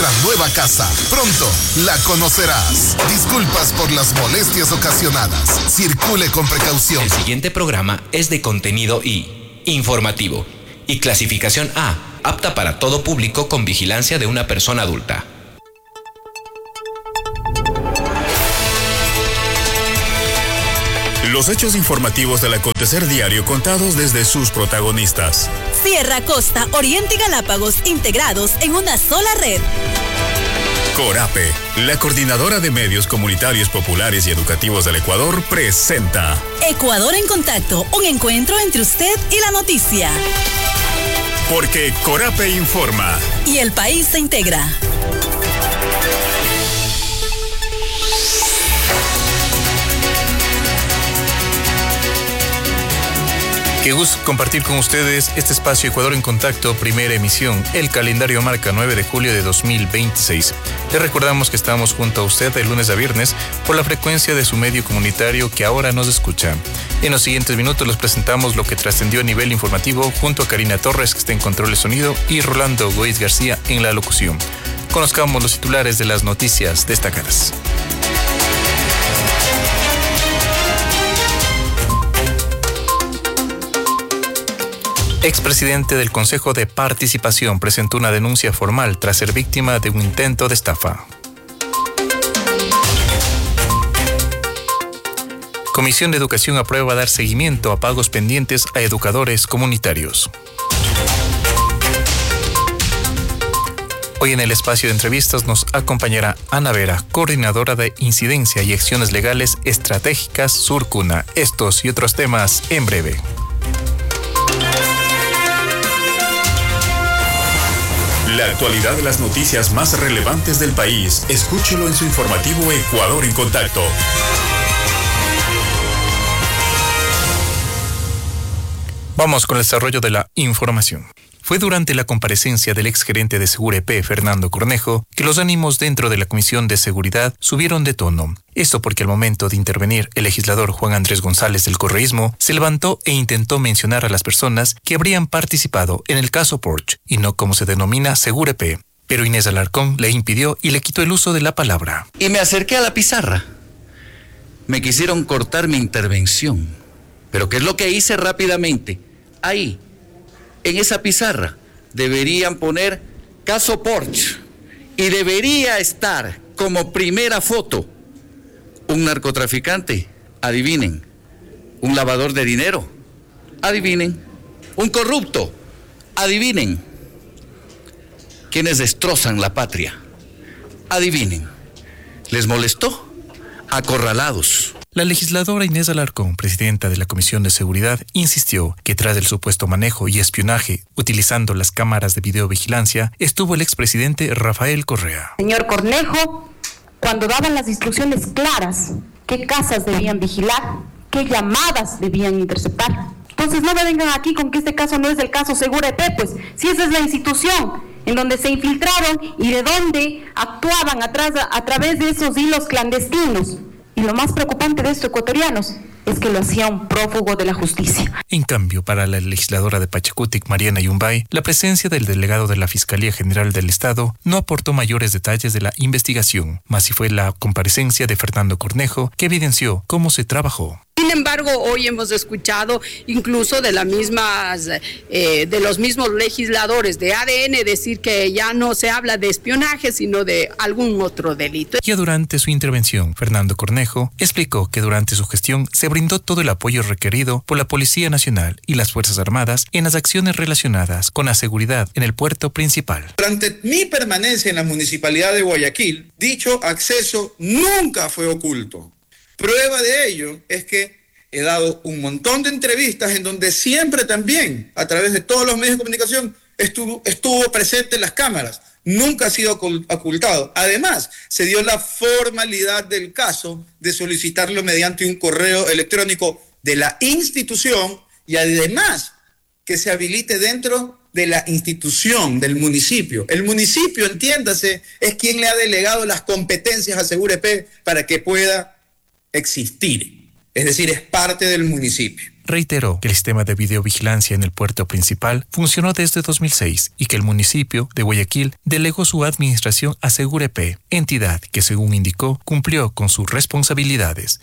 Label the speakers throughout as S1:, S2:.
S1: nuestra nueva casa. Pronto la conocerás. Disculpas por las molestias ocasionadas. Circule con precaución.
S2: El siguiente programa es de contenido informativo y clasificación A, apta para todo público con vigilancia de una persona adulta.
S3: Los hechos informativos del acontecer diario contados desde sus protagonistas.
S4: Sierra, Costa, Oriente y Galápagos integrados en una sola red.
S3: Corape, la coordinadora de medios comunitarios populares y educativos del Ecuador, presenta
S4: Ecuador en Contacto, un encuentro entre usted y la noticia.
S3: Porque Corape informa.
S4: Y el país se integra.
S5: Qué gusto compartir con ustedes este espacio Ecuador en Contacto, primera emisión. El calendario marca 9 de julio de 2026. Les recordamos que estamos junto a usted de lunes a viernes por la frecuencia de su medio comunitario que ahora nos escucha. En los siguientes minutos les presentamos lo que trascendió a nivel informativo junto a Karina Torres, que está en control de sonido, y Rolando Goiz García en la locución. Conozcamos los titulares de las noticias destacadas. Expresidente del Consejo de Participación presentó una denuncia formal tras ser víctima de un intento de estafa. Comisión de Educación aprueba dar seguimiento a pagos pendientes a educadores comunitarios. Hoy en el espacio de entrevistas nos acompañará Ana Vera, coordinadora de Incidencia y Acciones Legales Estratégicas Surcuna. Estos y otros temas en breve.
S3: La actualidad de las noticias más relevantes del país. Escúchelo en su informativo Ecuador en Contacto.
S5: Vamos con el desarrollo de la información. Fue durante la comparecencia del exgerente de Segurep, Fernando Cornejo, que los ánimos dentro de la Comisión de Seguridad subieron de tono. Esto porque al momento de intervenir, el legislador Juan Andrés González del Correísmo se levantó e intentó mencionar a las personas que habrían participado en el caso Porsche, y no como se denomina Segurep. Pero Inés Alarcón le impidió y le quitó el uso de la palabra.
S6: Y me acerqué a la pizarra. Me quisieron cortar mi intervención. Pero ¿qué es lo que hice rápidamente? Ahí, en esa pizarra, deberían poner caso Porsche y debería estar como primera foto un narcotraficante, adivinen, un lavador de dinero, adivinen, un corrupto, adivinen, quienes destrozan la patria, adivinen. ¿Les molestó? Acorralados.
S5: La legisladora Inés Alarcón, presidenta de la Comisión de Seguridad, insistió que tras el supuesto manejo y espionaje utilizando las cámaras de videovigilancia estuvo el expresidente Rafael Correa.
S7: Señor Cornejo, cuando daban las instrucciones claras, qué casas debían vigilar, qué llamadas debían interceptar. Entonces no me vengan aquí con que este caso no es el caso Segurep, pues si esa es la institución en donde se infiltraron y de donde actuaban a través de esos hilos clandestinos. Y lo más preocupante de estos ecuatorianos es que lo hacía un prófugo de la justicia.
S5: En cambio, para la legisladora de Pachacutic, Mariana Yumbay, la presencia del delegado de la Fiscalía General del Estado no aportó mayores detalles de la investigación, más si fue la comparecencia de Fernando Cornejo que evidenció cómo se trabajó.
S8: Sin embargo, hoy hemos escuchado incluso de los mismos legisladores de ADN decir que ya no se habla de espionaje, sino de algún otro delito.
S5: Ya durante su intervención, Fernando Cornejo explicó que durante su gestión se brindó todo el apoyo requerido por la Policía Nacional y las Fuerzas Armadas en las acciones relacionadas con la seguridad en el puerto principal.
S9: Durante mi permanencia en la Municipalidad de Guayaquil, dicho acceso nunca fue oculto. Prueba de ello es que he dado un montón de entrevistas en donde siempre también, a través de todos los medios de comunicación, estuvo presente en las cámaras. Nunca ha sido ocultado. Además, se dio la formalidad del caso de solicitarlo mediante un correo electrónico de la institución y además que se habilite dentro de la institución del municipio. El municipio, entiéndase, es quien le ha delegado las competencias a Segurep para que pueda existir. Es decir, es parte del municipio.
S5: reiteró que el sistema de videovigilancia en el puerto principal funcionó desde 2006 y que el municipio de Guayaquil delegó su administración a Segurep, entidad que, según indicó, cumplió con sus responsabilidades.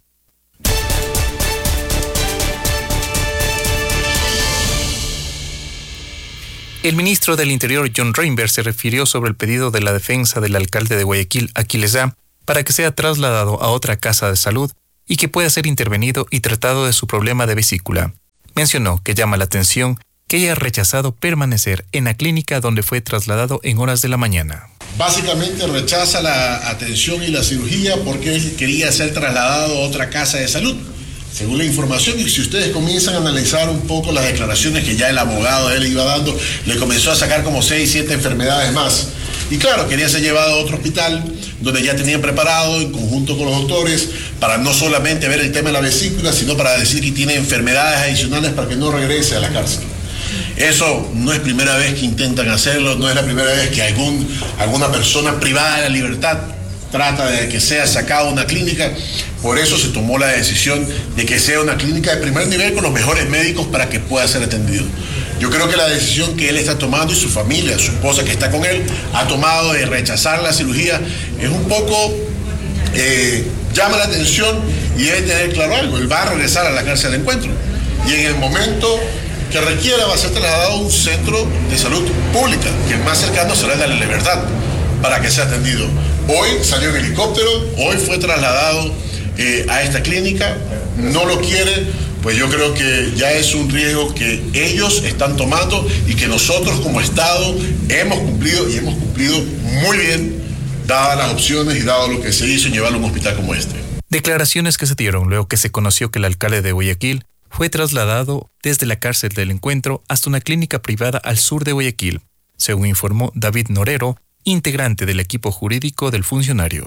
S5: El ministro del Interior, John Reinberg, se refirió sobre el pedido de la defensa del alcalde de Guayaquil, Aquiles A, para que sea trasladado a otra casa de salud y que pueda ser intervenido y tratado de su problema de vesícula. Mencionó que llama la atención que haya rechazado permanecer en la clínica donde fue trasladado en horas de la mañana.
S10: Básicamente rechaza la atención y la cirugía porque él quería ser trasladado a otra casa de salud. Según la información, y si ustedes comienzan a analizar un poco las declaraciones que ya el abogado de él iba dando, le comenzó a sacar como 6, 7 enfermedades más. Y claro, quería ser llevado a otro hospital donde ya tenían preparado en conjunto con los doctores para no solamente ver el tema de la vesícula, sino para decir que tiene enfermedades adicionales para que no regrese a la cárcel. Eso no es primera vez que intentan hacerlo, no es la primera vez que alguna persona privada de la libertad trata de que sea sacado a una clínica. Por eso se tomó la decisión de que sea una clínica de primer nivel con los mejores médicos para que pueda ser atendido. Yo creo que la decisión que él está tomando y su familia, su esposa que está con él, ha tomado de rechazar la cirugía, es un poco, llama la atención y debe tener claro algo, él va a regresar a la cárcel de Encuentro. Y en el momento que requiera va a ser trasladado a un centro de salud pública, que el más cercano será el de La Libertad, para que sea atendido. Hoy salió en helicóptero, hoy fue trasladado a esta clínica, no lo quiere, pues yo creo que ya es un riesgo que ellos están tomando y que nosotros como Estado hemos cumplido y hemos cumplido muy bien, dadas las opciones y dado lo que se hizo en llevarlo a un hospital como este.
S5: Declaraciones que se dieron luego que se conoció que el alcalde de Guayaquil fue trasladado desde la cárcel del Encuentro hasta una clínica privada al sur de Guayaquil, según informó David Norero, integrante del equipo jurídico del funcionario.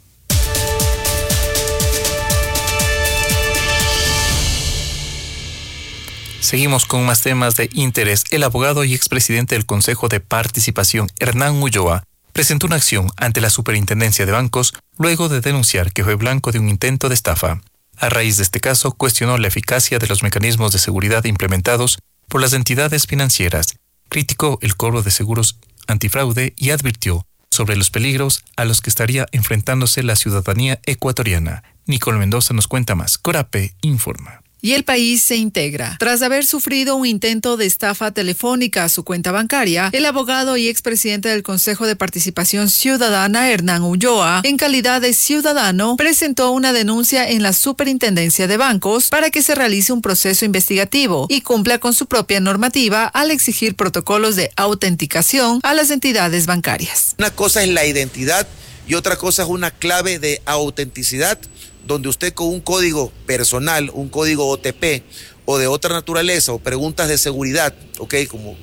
S5: Seguimos con más temas de interés. El abogado y expresidente del Consejo de Participación, Hernán Ulloa, presentó una acción ante la Superintendencia de Bancos luego de denunciar que fue blanco de un intento de estafa. A raíz de este caso, cuestionó la eficacia de los mecanismos de seguridad implementados por las entidades financieras, criticó el cobro de seguros antifraude y advirtió sobre los peligros a los que estaría enfrentándose la ciudadanía ecuatoriana. Nicole Mendoza nos cuenta más. Corape informa.
S11: Y el país se integra. Tras haber sufrido un intento de estafa telefónica a su cuenta bancaria, el abogado y expresidente del Consejo de Participación Ciudadana, Hernán Ulloa, en calidad de ciudadano, presentó una denuncia en la Superintendencia de Bancos para que se realice un proceso investigativo y cumpla con su propia normativa al exigir protocolos de autenticación a las entidades bancarias.
S12: Una cosa es la identidad y otra cosa es una clave de autenticidad, donde usted con un código personal, un código OTP o de otra naturaleza o preguntas de seguridad, ¿ok? Como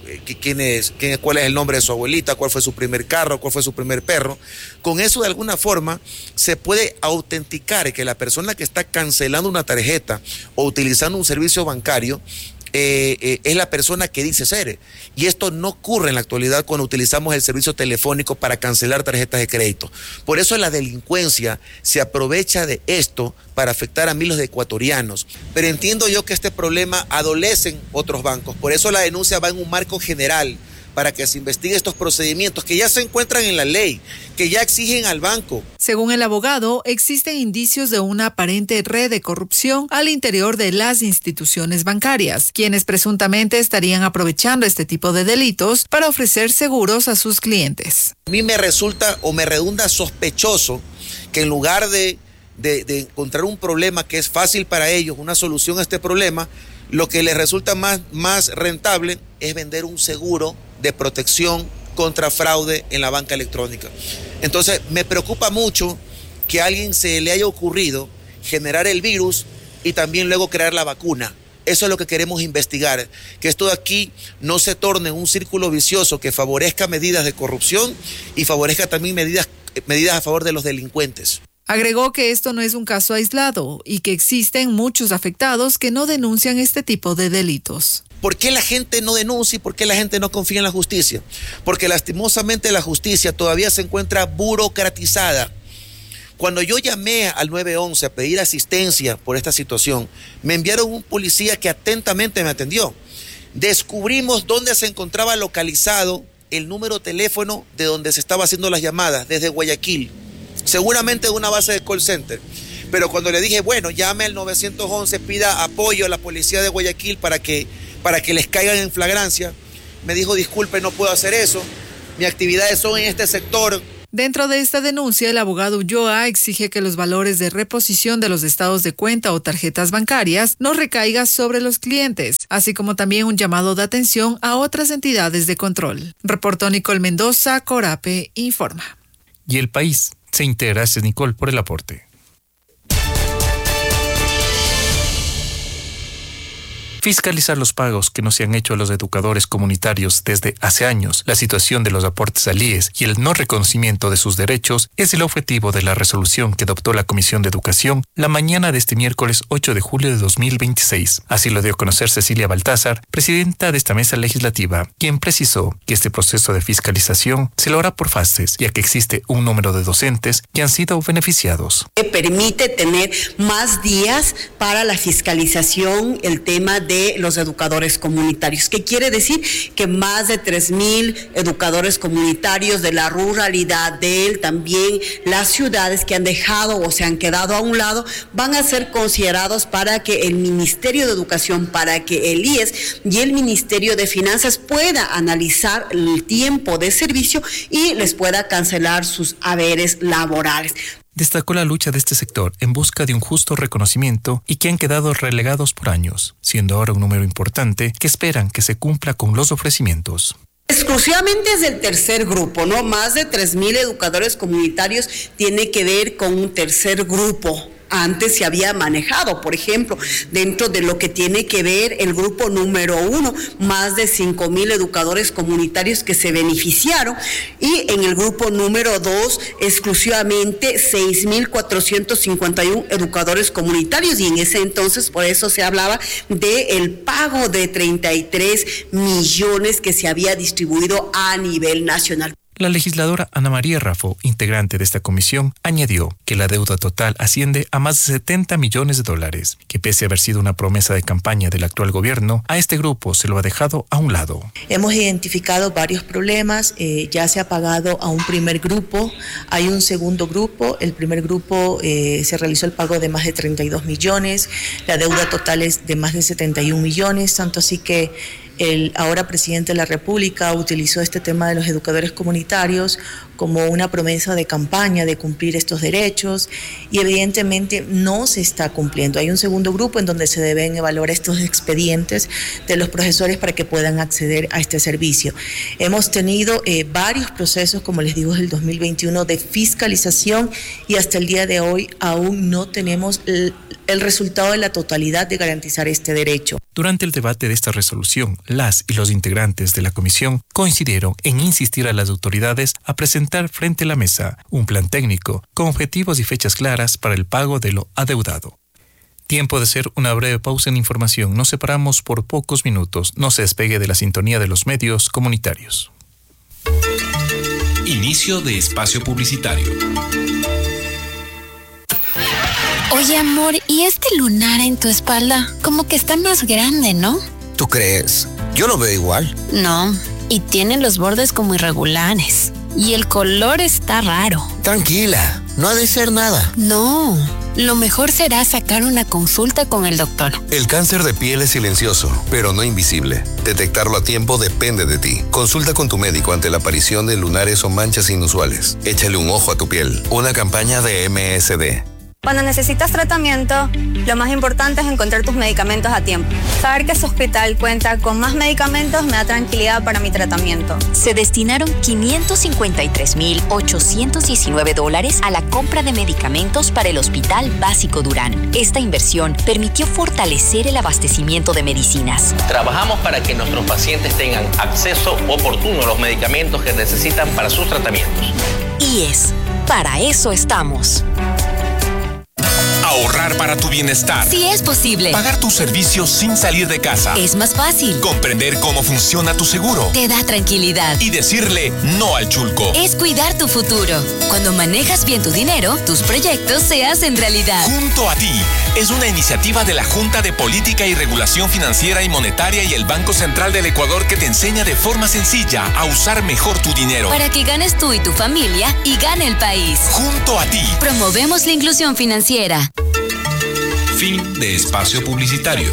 S12: cuál es el nombre de su abuelita, cuál fue su primer carro, cuál fue su primer perro. Con eso de alguna forma se puede autenticar que la persona que está cancelando una tarjeta o utilizando un servicio bancario es la persona que dice ser. Y esto no ocurre en la actualidad cuando utilizamos el servicio telefónico para cancelar tarjetas de crédito. Por eso la delincuencia se aprovecha de esto para afectar a miles de ecuatorianos. Pero entiendo yo que este problema adolecen otros bancos. Por eso la denuncia va en un marco general para que se investigue estos procedimientos que ya se encuentran en la ley, que ya exigen al banco.
S11: Según el abogado, existen indicios de una aparente red de corrupción al interior de las instituciones bancarias, quienes presuntamente estarían aprovechando este tipo de delitos para ofrecer seguros a sus clientes.
S12: A mí me resulta o me redunda sospechoso que en lugar de encontrar un problema que es fácil para ellos, una solución a este problema, lo que les resulta más rentable es vender un seguro de protección contra fraude en la banca electrónica. Entonces, me preocupa mucho que a alguien se le haya ocurrido generar el virus y también luego crear la vacuna. Eso es lo que queremos investigar, que esto de aquí no se torne un círculo vicioso que favorezca medidas de corrupción y favorezca también medidas a favor de los delincuentes.
S11: Agregó que esto no es un caso aislado y que existen muchos afectados que no denuncian este tipo de delitos.
S12: ¿Por qué la gente no denuncia y por qué la gente no confía en la justicia? Porque lastimosamente la justicia todavía se encuentra burocratizada. Cuando yo llamé al 911 a pedir asistencia por esta situación, me enviaron un policía que atentamente me atendió. Descubrimos dónde se encontraba localizado el número de teléfono de donde se estaba haciendo las llamadas, desde Guayaquil, seguramente de una base de call center. Pero cuando le dije, bueno, llame al 911, pida apoyo a la policía de Guayaquil para que les caigan en flagrancia, me dijo, disculpe, no puedo hacer eso, mis actividades son en este sector.
S11: Dentro de esta denuncia, el abogado Ulloa exige que los valores de reposición de los estados de cuenta o tarjetas bancarias no recaigan sobre los clientes, así como también un llamado de atención a otras entidades de control. Reportó Nicole Mendoza, Corape informa.
S5: Y el país se integra. Gracias, Nicole, por el aporte. Fiscalizar los pagos que no se han hecho a los educadores comunitarios desde hace años, la situación de los aportes al IES y el no reconocimiento de sus derechos es el objetivo de la resolución que adoptó la Comisión de Educación la mañana de este miércoles 8 de julio de 2026. Así lo dio a conocer Cecilia Baltázar, presidenta de esta mesa legislativa, quien precisó que este proceso de fiscalización se lo hará por fases, ya que existe un número de docentes que han sido beneficiados.
S13: Permite tener más días para la fiscalización, el tema de los educadores comunitarios, que quiere decir que más de 3,000 educadores comunitarios de la ruralidad, también las ciudades que han dejado o se han quedado a un lado, van a ser considerados para que el Ministerio de Educación, para que el IES y el Ministerio de Finanzas pueda analizar el tiempo de servicio y les pueda cancelar sus haberes laborales.
S5: Destacó la lucha de este sector en busca de un justo reconocimiento y que han quedado relegados por años, siendo ahora un número importante que esperan que se cumpla con los ofrecimientos.
S13: Exclusivamente es del tercer grupo, ¿no? Más de 3,000 educadores comunitarios tiene que ver con un tercer grupo. Antes se había manejado, por ejemplo, dentro de lo que tiene que ver el grupo número 1, más de 5,000 educadores comunitarios que se beneficiaron, y en el grupo número 2, exclusivamente 6,451 educadores comunitarios, y en ese entonces por eso se hablaba del pago de 33 millones que se había distribuido a nivel nacional.
S5: La legisladora Ana María Raffo, integrante de esta comisión, añadió que la deuda total asciende a más de $70 millones, que pese a haber sido una promesa de campaña del actual gobierno, a este grupo se lo ha dejado a un lado.
S14: Hemos identificado varios problemas, ya se ha pagado a un primer grupo, hay un segundo grupo, el primer grupo se realizó el pago de más de 32 millones, la deuda total es de más de 71 millones, tanto así que el ahora presidente de la República utilizó este tema de los educadores comunitarios como una promesa de campaña de cumplir estos derechos y evidentemente no se está cumpliendo. Hay un segundo grupo en donde se deben evaluar estos expedientes de los profesores para que puedan acceder a este servicio. Hemos tenido varios procesos, como les digo, desde el 2021 de fiscalización y hasta el día de hoy aún no tenemos el resultado de la totalidad de garantizar este derecho.
S5: Durante el debate de esta resolución, las y los integrantes de la comisión coincidieron en insistir a las autoridades a presentar frente a la mesa un plan técnico con objetivos y fechas claras para el pago de lo adeudado. Tiempo de hacer una breve pausa en información. Nos separamos por pocos minutos. No se despegue de la sintonía de los medios comunitarios.
S2: Inicio de espacio publicitario.
S15: Oye, amor, ¿y este lunar en tu espalda? Como que está más grande, ¿no?
S16: ¿Tú crees? Yo lo veo igual.
S15: No, y tiene los bordes como irregulares. Y el color está raro.
S16: Tranquila, no ha de ser nada.
S15: No, lo mejor será sacar una consulta con el doctor.
S17: El cáncer de piel es silencioso, pero no invisible. Detectarlo a tiempo depende de ti. Consulta con tu médico ante la aparición de lunares o manchas inusuales. Échale un ojo a tu piel. Una campaña de MSD.
S18: Cuando necesitas tratamiento, lo más importante es encontrar tus medicamentos a tiempo. Saber que su hospital cuenta con más medicamentos me da tranquilidad para mi tratamiento.
S19: Se destinaron $553,819 a la compra de medicamentos para el Hospital Básico Durán. Esta inversión permitió fortalecer el abastecimiento de medicinas.
S20: Trabajamos para que nuestros pacientes tengan acceso oportuno a los medicamentos que necesitan para sus tratamientos.
S19: IES, para eso estamos.
S21: Ahorrar para tu bienestar.
S15: Sí es posible.
S21: Pagar tus servicios sin salir de casa.
S15: Es más fácil.
S21: Comprender cómo funciona tu seguro.
S15: Te da tranquilidad.
S21: Y decirle no al chulco.
S15: Es cuidar tu futuro. Cuando manejas bien tu dinero, tus proyectos se hacen realidad.
S21: Junto a ti es una iniciativa de la Junta de Política y Regulación Financiera y Monetaria y el Banco Central del Ecuador que te enseña de forma sencilla a usar mejor tu dinero.
S15: Para que ganes tú y tu familia y gane el país.
S21: Junto a ti.
S15: Promovemos la inclusión financiera.
S2: Fin de espacio publicitario.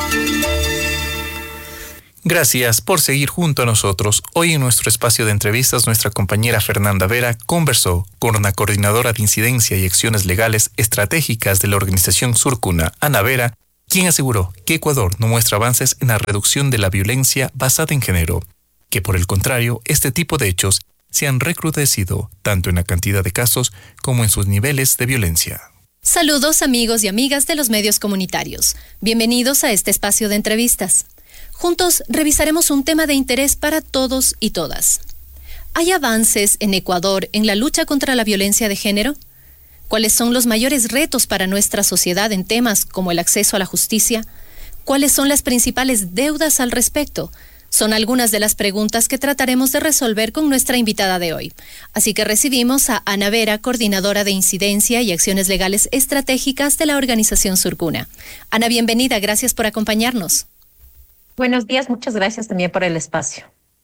S5: Gracias por seguir junto a nosotros. Hoy en nuestro espacio de entrevistas, nuestra compañera Fernanda Vera conversó con la coordinadora de incidencia y acciones legales estratégicas de la organización Surcuna, Ana Vera, quien aseguró que Ecuador no muestra avances en la reducción de la violencia basada en género, que por el contrario, este tipo de hechos se han recrudecido tanto en la cantidad de casos como en sus niveles de violencia.
S22: Saludos amigos y amigas de los medios comunitarios. Bienvenidos a este espacio de entrevistas. Juntos revisaremos un tema de interés para todos y todas. ¿Hay avances en Ecuador en la lucha contra la violencia de género? ¿Cuáles son los mayores retos para nuestra sociedad en temas como el acceso a la justicia? ¿Cuáles son las principales deudas al respecto? Son algunas de las preguntas que trataremos de resolver con nuestra invitada de hoy. Así que recibimos a Ana Vera, coordinadora de incidencia y acciones legales estratégicas de la organización Surcuna. Ana, bienvenida, gracias por acompañarnos.
S23: Buenos días, muchas gracias también por el espacio.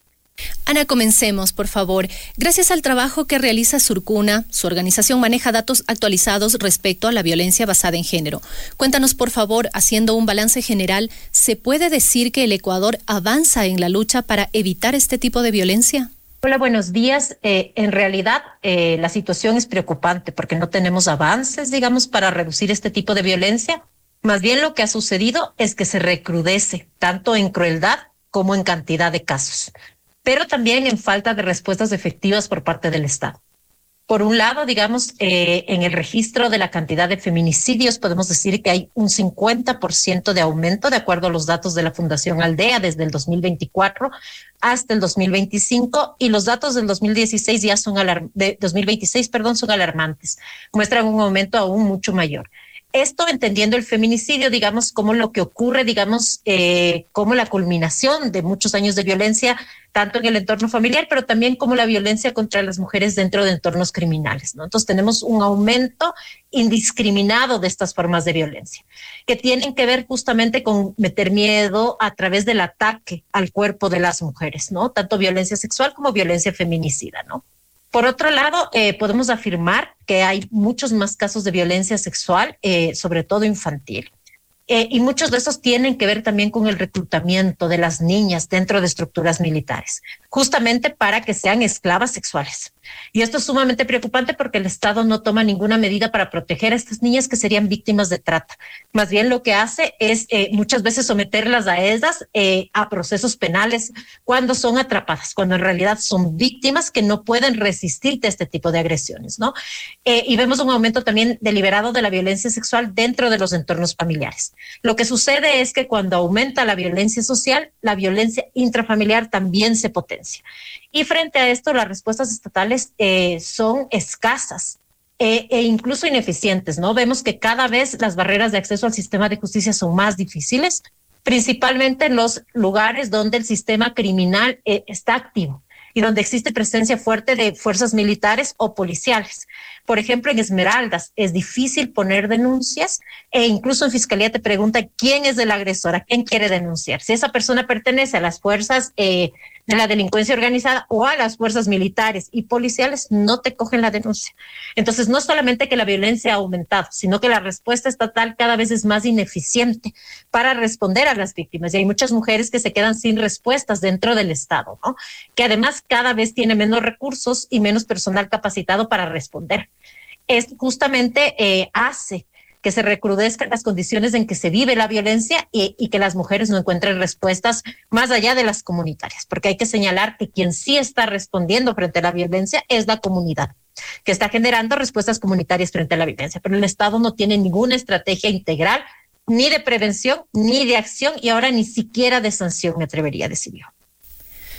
S22: Ana, comencemos, por favor. Gracias al trabajo que realiza Surcuna, su organización maneja datos actualizados respecto a la violencia basada en género. Cuéntanos, por favor, haciendo un balance general, ¿se puede decir que el Ecuador avanza en la lucha para evitar este tipo de violencia?
S23: Hola, buenos días. En realidad, la situación es preocupante porque no tenemos avances, digamos, para reducir este tipo de violencia. Más bien lo que ha sucedido es que se recrudece, tanto en crueldad como en cantidad de casos, pero también en falta de respuestas efectivas por parte del Estado. Por un lado, digamos, en el registro de la cantidad de feminicidios podemos decir que hay un 50% de aumento de acuerdo a los datos de la Fundación Aldea desde el 2024 hasta el 2025 y los datos del 2016 ya son 2026, son alarmantes. Muestran un aumento aún mucho mayor. Esto entendiendo el feminicidio, digamos, como lo que ocurre, digamos, como la culminación de muchos años de violencia, tanto en el entorno familiar, pero también como la violencia contra las mujeres dentro de entornos criminales, ¿no? Entonces tenemos un aumento indiscriminado de estas formas de violencia, que tienen que ver justamente con meter miedo a través del ataque al cuerpo de las mujeres, ¿no? Tanto violencia sexual como violencia feminicida, ¿no? Por otro lado, podemos afirmar que hay muchos más casos de violencia sexual, sobre todo infantil. Y muchos de esos tienen que ver también con el reclutamiento de las niñas dentro de estructuras militares, justamente para que sean esclavas sexuales. Y esto es sumamente preocupante porque el Estado no toma ninguna medida para proteger a estas niñas que serían víctimas de trata. Más bien lo que hace es muchas veces someterlas a ellas a procesos penales cuando son atrapadas, cuando en realidad son víctimas que no pueden resistirte a este tipo de agresiones, ¿no? Y vemos un aumento también deliberado de la violencia sexual dentro de los entornos familiares. Lo que sucede es que cuando aumenta la violencia social, la violencia intrafamiliar también se potencia. Y frente a esto, las respuestas estatales son escasas e incluso ineficientes, ¿no? Vemos que cada vez las barreras de acceso al sistema de justicia son más difíciles, principalmente en los lugares donde el sistema criminal está activo y donde existe presencia fuerte de fuerzas militares o policiales. Por ejemplo, en Esmeraldas es difícil poner denuncias e incluso en Fiscalía te pregunta quién es el agresor, a quién quiere denunciar. Si esa persona pertenece a las fuerzas de la delincuencia organizada o a las fuerzas militares y policiales, no te cogen la denuncia. Entonces, no solamente que la violencia ha aumentado, sino que la respuesta estatal cada vez es más ineficiente para responder a las víctimas. Y hay muchas mujeres que se quedan sin respuestas dentro del Estado, ¿no? Que además cada vez tiene menos recursos y menos personal capacitado para responder. Esto justamente hace que se recrudezcan las condiciones en que se vive la violencia y que las mujeres no encuentren respuestas más allá de las comunitarias, porque hay que señalar que quien sí está respondiendo frente a la violencia es la comunidad, que está generando respuestas comunitarias frente a la violencia, pero el Estado no tiene ninguna estrategia integral ni de prevención, ni de acción y ahora ni siquiera de sanción, me atrevería a decir yo.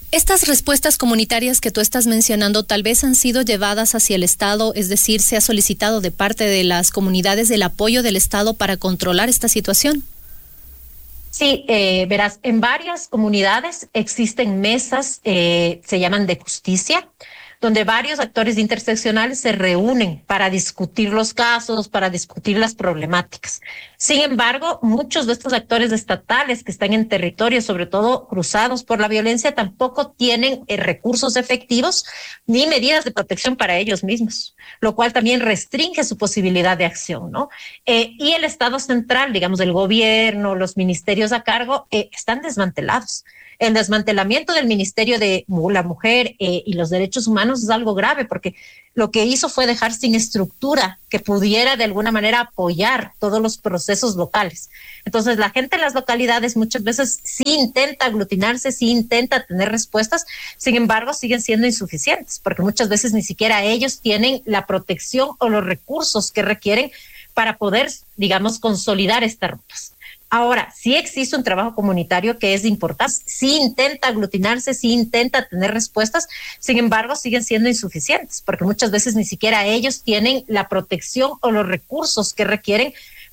S22: Estas respuestas comunitarias que tú estás mencionando tal vez han sido llevadas hacia el Estado, es decir, se ha solicitado de parte de las comunidades el apoyo del Estado para controlar esta situación.
S23: Sí, verás, en varias comunidades existen mesas, se llaman de justicia, donde varios actores interseccionales se reúnen para discutir los casos, para discutir las problemáticas. Sin embargo, muchos de estos actores estatales que están en territorios, sobre todo cruzados por la violencia, tampoco tienen recursos efectivos ni medidas de protección para ellos mismos, lo cual también restringe su posibilidad de acción, ¿no? Y el Estado central, digamos, el gobierno, los ministerios a cargo, están desmantelados. El desmantelamiento del Ministerio de la Mujer y los Derechos Humanos es algo grave porque lo que hizo fue dejar sin estructura que pudiera de alguna manera apoyar todos los procesos locales. Entonces la gente en las localidades muchas veces sí intenta aglutinarse, sí intenta tener respuestas, sin embargo siguen siendo insuficientes porque muchas veces ni siquiera ellos tienen la protección o los recursos que requieren para poder, digamos, consolidar estas rutas. Ahora, sí existe un trabajo comunitario que es importante, sí intenta aglutinarse, sí intenta tener respuestas, sin embargo siguen siendo insuficientes, porque muchas veces ni siquiera ellos tienen la protección o los recursos que requieren